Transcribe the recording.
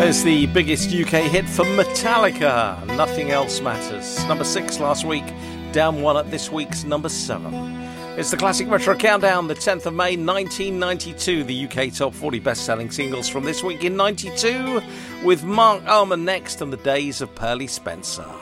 There's the biggest UK hit for Metallica, Nothing Else Matters. Number 6 last week, down 1 at this week's number 7. It's the Classic Retro Countdown, the 10th of May 1992, the UK Top 40 best-selling singles from this week in 92, with Mark Almond next and the days of Pearly Spencer.